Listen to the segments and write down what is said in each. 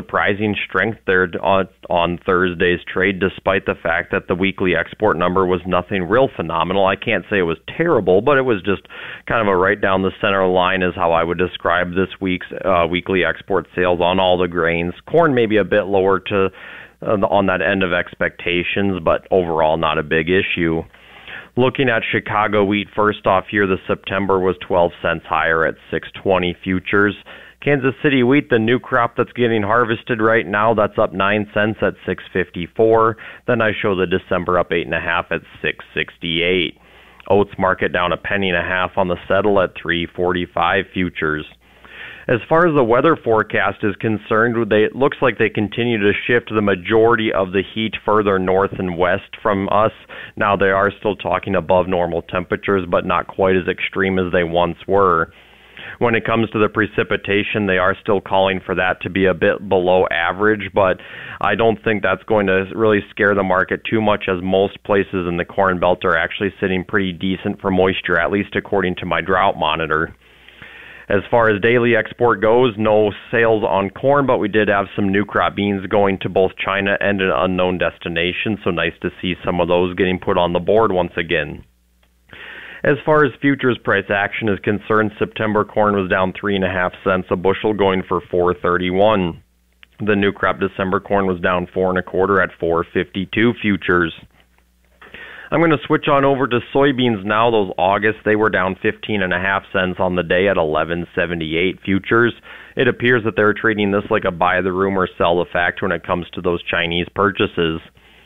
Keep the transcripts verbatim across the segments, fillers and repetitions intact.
surprising strength there on, on Thursday's trade, despite the fact that the weekly export number was nothing real phenomenal. I can't say it was terrible, but it was just kind of a right down the center line is how I would describe this week's uh, weekly export sales on all the grains. Corn maybe a bit lower to uh, on that end of expectations, but overall not a big issue. Looking at Chicago wheat, first off here, the September was twelve cents higher at six twenty futures. Kansas City wheat, the new crop that's getting harvested right now, that's up nine cents at six fifty-four. Then I show the December up eight and a half at six sixty-eight. Oats market down a penny and a half on the settle at three forty-five futures. As far as the weather forecast is concerned, they, it looks like they continue to shift the majority of the heat further north and west from us. Now, they are still talking above normal temperatures, but not quite as extreme as they once were. When it comes to the precipitation, they are still calling for that to be a bit below average, but I don't think that's going to really scare the market too much, as most places in the Corn Belt are actually sitting pretty decent for moisture, at least according to my drought monitor. As far as daily export goes, no sales on corn, but we did have some new crop beans going to both China and an unknown destination, so nice to see some of those getting put on the board once again. As far as futures price action is concerned, September corn was down three and a half cents a bushel, going for four thirty-one. The new crop December corn was down four and a quarter at four fifty-two futures. I'm going to switch on over to soybeans now. Those August, they were down fifteen and a half cents on the day at eleven seventy-eight futures. It appears that they're trading this like a buy the rumor, sell the fact when it comes to those Chinese purchases.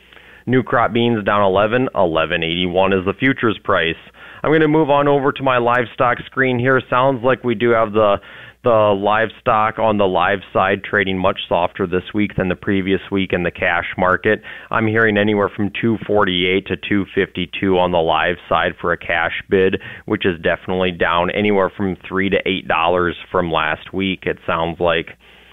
New crop beans down eleven, eleven eighty-one is the futures price. I'm going to move on over to my livestock screen here. Sounds like we do have the the livestock on the live side trading much softer this week than the previous week in the cash market. I'm hearing anywhere from two forty-eight to two fifty-two on the live side for a cash bid, which is definitely down anywhere from three to eight dollars from last week, it sounds like.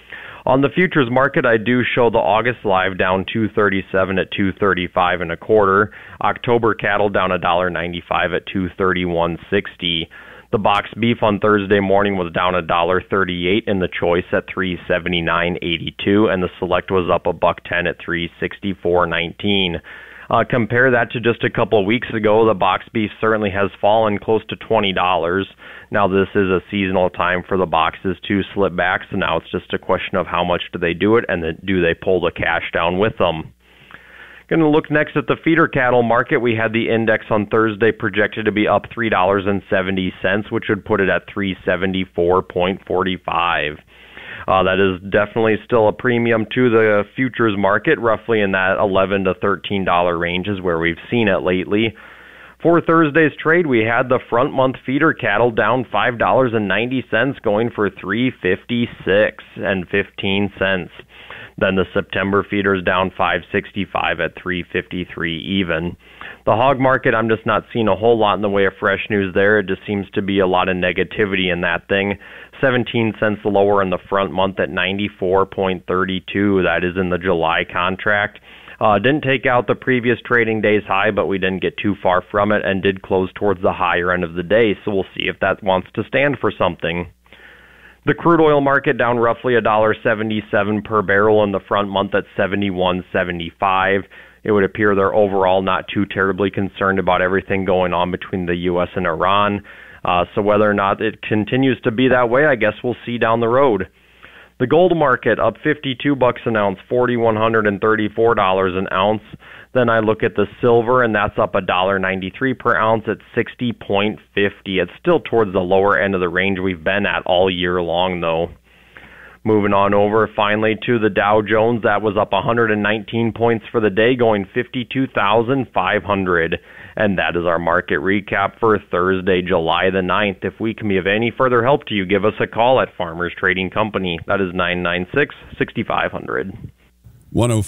On the futures market, I do show the August live down two thirty-seven at two thirty-five and a quarter. October cattle down one dollar ninety-five at two thirty-one sixty. The box beef on Thursday morning was down one dollar thirty-eight in the choice at three seventy-nine eighty-two, and the select was up a buck ten at three sixty-four nineteen. Uh, compare that to just a couple of weeks ago. The box beef certainly has fallen close to twenty dollars. Now, this is a seasonal time for the boxes to slip back, so now it's just a question of how much do they do it, and then do they pull the cash down with them. Going to look next at the feeder cattle market. We had the index on Thursday projected to be up three dollars and seventy cents, which would put it at three seventy-four forty-five. Uh, that is definitely still a premium to the futures market, roughly in that eleven to thirteen dollars range is where we've seen it lately. For Thursday's trade, we had the front month feeder cattle down five dollars and ninety cents, going for three fifty-six and fifteen cents. Then the September feeders down five sixty-five at three fifty-three even. The hog market, I'm just not seeing a whole lot in the way of fresh news there. It just seems to be a lot of negativity in that thing. seventeen cents lower in the front month at ninety-four thirty-two. That is in the July contract. Uh, didn't take out the previous trading day's high, but we didn't get too far from it and did close towards the higher end of the day, so we'll see if that wants to stand for something. The crude oil market down roughly one dollar seventy-seven per barrel in the front month at seventy-one seventy-five. It would appear they're overall not too terribly concerned about everything going on between the U S and Iran. Uh, so whether or not it continues to be that way, I guess we'll see down the road. The gold market up fifty-two bucks an ounce, four thousand one hundred thirty-four dollars an ounce. Then I look at the silver, and that's up one dollar ninety-three per ounce at sixty fifty. It's still towards the lower end of the range we've been at all year long, though. Moving on over finally to the Dow Jones, that was up one hundred nineteen points for the day, going fifty-two thousand five hundred. And that is our market recap for Thursday, July the ninth. If we can be of any further help to you, give us a call at Farmers Trading Company. That is nine nine six, six five zero zero. one oh